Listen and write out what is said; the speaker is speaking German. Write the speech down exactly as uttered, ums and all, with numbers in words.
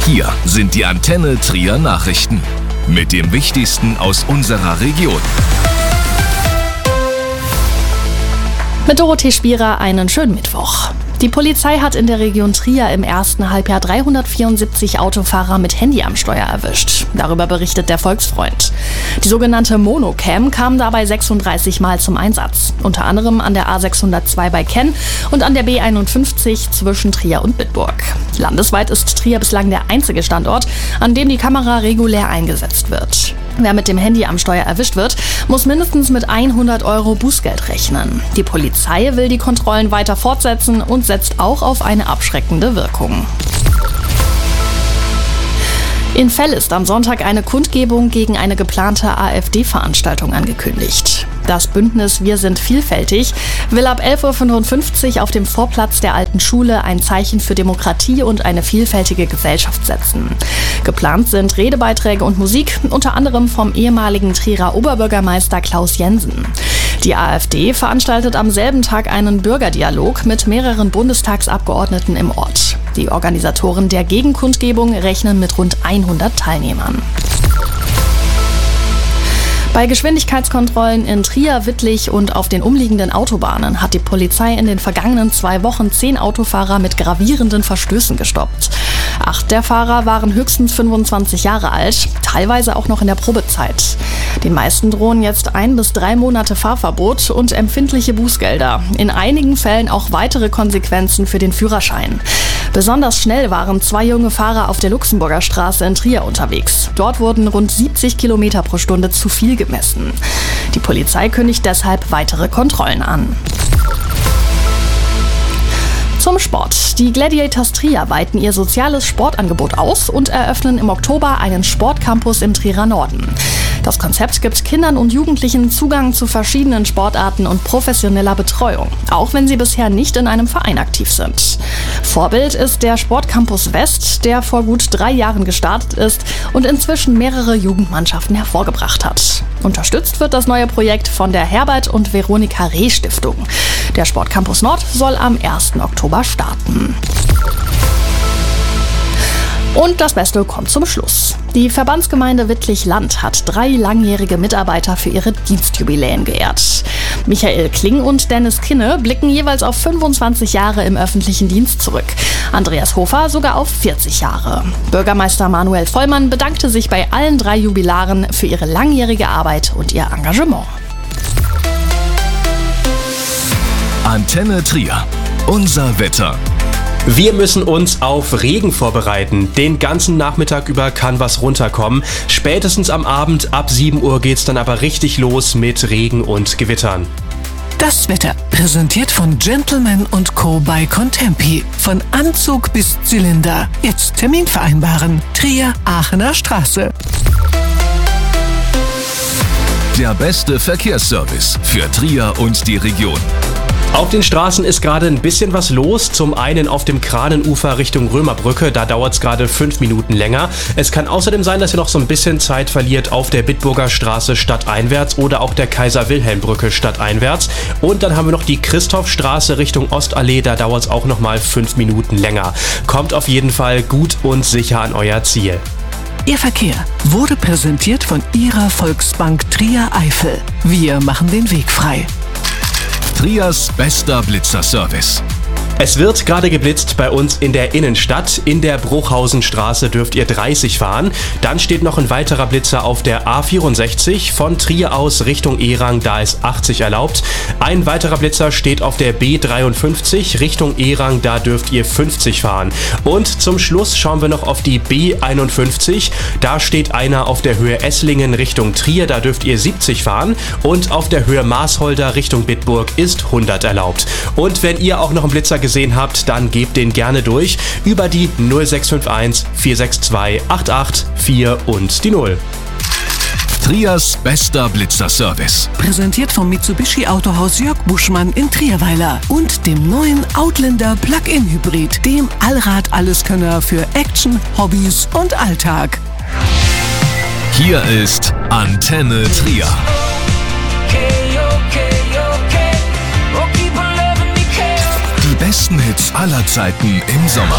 Hier sind die Antenne Trier Nachrichten mit dem Wichtigsten aus unserer Region. Mit Dorothee Spierer einen schönen Mittwoch. Die Polizei hat in der Region Trier im ersten Halbjahr dreihundertvierundsiebzig Autofahrer mit Handy am Steuer erwischt. Darüber berichtet der Volksfreund. Die sogenannte Monocam kam dabei sechsunddreißig Mal zum Einsatz. Unter anderem an der A sechshundertzwei bei Kenn und an der B einundfünfzig zwischen Trier und Bitburg. Landesweit ist Trier bislang der einzige Standort, an dem die Kamera regulär eingesetzt wird. Wer mit dem Handy am Steuer erwischt wird, muss mindestens mit hundert Euro Bußgeld rechnen. Die Polizei will die Kontrollen weiter fortsetzen und setzt auch auf eine abschreckende Wirkung. In Fell ist am Sonntag eine Kundgebung gegen eine geplante AfD-Veranstaltung angekündigt. Das Bündnis Wir sind vielfältig will ab elf Uhr fünfundfünfzig auf dem Vorplatz der alten Schule ein Zeichen für Demokratie und eine vielfältige Gesellschaft setzen. Geplant sind Redebeiträge und Musik, unter anderem vom ehemaligen Trierer Oberbürgermeister Klaus Jensen. Die AfD veranstaltet am selben Tag einen Bürgerdialog mit mehreren Bundestagsabgeordneten im Ort. Die Organisatoren der Gegenkundgebung rechnen mit rund hundert Teilnehmern. Bei Geschwindigkeitskontrollen in Trier, Wittlich und auf den umliegenden Autobahnen hat die Polizei in den vergangenen zwei Wochen zehn Autofahrer mit gravierenden Verstößen gestoppt. Acht der Fahrer waren höchstens fünfundzwanzig Jahre alt, teilweise auch noch in der Probezeit. Den meisten drohen jetzt ein bis drei Monate Fahrverbot und empfindliche Bußgelder. In einigen Fällen auch weitere Konsequenzen für den Führerschein. Besonders schnell waren zwei junge Fahrer auf der Luxemburger Straße in Trier unterwegs. Dort wurden rund siebzig Kilometer pro Stunde zu viel gemessen. Die Polizei kündigt deshalb weitere Kontrollen an. Zum Sport. Die Gladiators Trier weiten ihr soziales Sportangebot aus und eröffnen im Oktober einen Sportcampus im Trierer Norden. Das Konzept gibt Kindern und Jugendlichen Zugang zu verschiedenen Sportarten und professioneller Betreuung, auch wenn sie bisher nicht in einem Verein aktiv sind. Vorbild ist der Sportcampus West, der vor gut drei Jahren gestartet ist und inzwischen mehrere Jugendmannschaften hervorgebracht hat. Unterstützt wird das neue Projekt von der Herbert und Veronika Reh Stiftung. Der Sportcampus Nord soll am ersten Oktober starten. Und das Beste kommt zum Schluss. Die Verbandsgemeinde Wittlich-Land hat drei langjährige Mitarbeiter für ihre Dienstjubiläen geehrt. Michael Kling und Dennis Kinne blicken jeweils auf fünfundzwanzig Jahre im öffentlichen Dienst zurück. Andreas Hofer sogar auf vierzig Jahre. Bürgermeister Manuel Vollmann bedankte sich bei allen drei Jubilaren für ihre langjährige Arbeit und ihr Engagement. Antenne Trier. Unser Wetter. Wir müssen uns auf Regen vorbereiten. Den ganzen Nachmittag über kann was runterkommen. Spätestens am Abend ab sieben Uhr geht's dann aber richtig los mit Regen und Gewittern. Das Wetter präsentiert von Gentleman und Co. bei Contempi. Von Anzug bis Zylinder. Jetzt Termin vereinbaren. Trier, Aachener Straße. Der beste Verkehrsservice für Trier und die Region. Auf den Straßen ist gerade ein bisschen was los. Zum einen auf dem Kranenufer Richtung Römerbrücke, da dauert es gerade fünf Minuten länger. Es kann außerdem sein, dass ihr noch so ein bisschen Zeit verliert auf der Bitburger Straße stadteinwärts oder auch der Kaiser-Wilhelm-Brücke stadteinwärts. Und dann haben wir noch die Christophstraße Richtung Ostallee, da dauert es auch nochmal fünf Minuten länger. Kommt auf jeden Fall gut und sicher an euer Ziel. Ihr Verkehr wurde präsentiert von Ihrer Volksbank Trier Eifel. Wir machen den Weg frei. Triers bester Blitzerservice. Es wird gerade geblitzt bei uns in der Innenstadt. In der Bruchhausenstraße dürft ihr dreißig fahren. Dann steht noch ein weiterer Blitzer auf der A vierundsechzig von Trier aus Richtung Erang, da ist achtzig erlaubt. Ein weiterer Blitzer steht auf der B dreiundfünfzig Richtung Erang, da dürft ihr fünfzig fahren. Und zum Schluss schauen wir noch auf die B einundfünfzig. Da steht einer auf der Höhe Esslingen Richtung Trier, da dürft ihr siebzig fahren. Und auf der Höhe Maasholder Richtung Bitburg ist hundert erlaubt. Und wenn ihr auch noch einen Blitzer gesehen habt, dann gebt den gerne durch über die null sechs fünf eins vier sechs zwei acht acht vier und die null. Triers bester Blitzerservice. Präsentiert vom Mitsubishi Autohaus Jörg Buschmann in Trierweiler und dem neuen Outlander Plug-in Hybrid, dem Allrad-Alleskönner für Action, Hobbys und Alltag. Hier ist Antenne Trier. Die besten Hits aller Zeiten im Sommer.